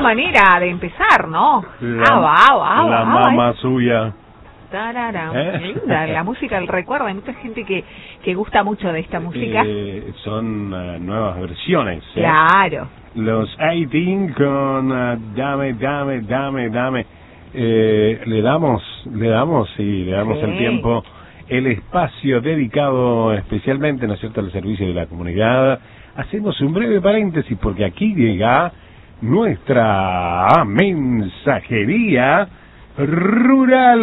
manera de empezar, ¿no? La mamá suya. Linda, la música, el recuerdo. Hay mucha gente que gusta mucho de esta música. Son nuevas versiones. Claro. Los 18 con dame. Le damos el tiempo, el espacio dedicado especialmente, ¿no es cierto?, al servicio de la comunidad. Hacemos un breve paréntesis porque aquí llega nuestra mensajería rural.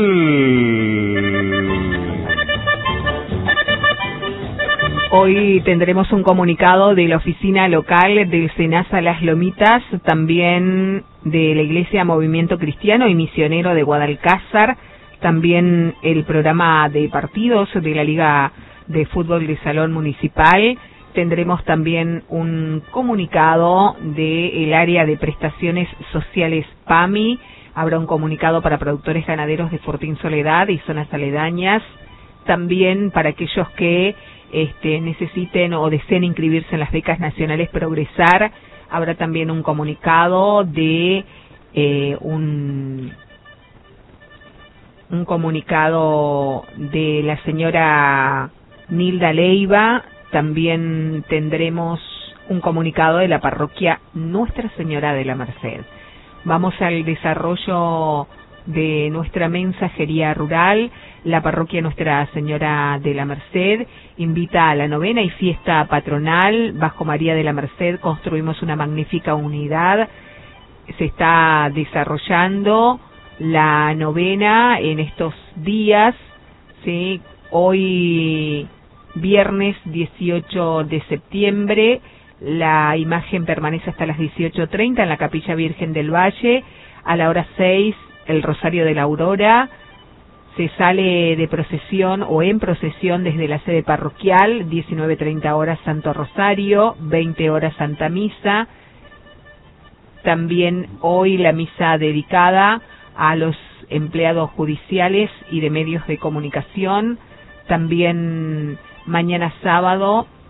Hoy tendremos un comunicado de la oficina local del SENASA Las Lomitas, también de la Iglesia Movimiento Cristiano y Misionero de Guadalcázar, también el programa de partidos de la Liga de Fútbol de Salón Municipal. Tendremos también un comunicado del área de prestaciones sociales PAMI. Habrá un comunicado para productores ganaderos de Fortín Soledad y zonas aledañas. También para aquellos que necesiten o deseen inscribirse en las becas nacionales Progresar. Habrá también un comunicado de un comunicado de la señora Nilda Leiva. También tendremos un comunicado de la parroquia Nuestra Señora de la Merced. Vamos al desarrollo de nuestra mensajería rural. La parroquia Nuestra Señora de la Merced invita a la novena y fiesta patronal. Bajo María de la Merced construimos una magnífica unidad. Se está desarrollando la novena en estos días, ¿sí? Hoy viernes 18 de septiembre, la imagen permanece hasta las 18:30 en la Capilla Virgen del Valle. A la hora 6, el Rosario de la Aurora. Se sale de procesión o en procesión desde la sede parroquial, 19:30 horas Santo Rosario, 20 horas Santa Misa. También hoy la misa dedicada a los empleados judiciales y de medios de comunicación. También mañana sábado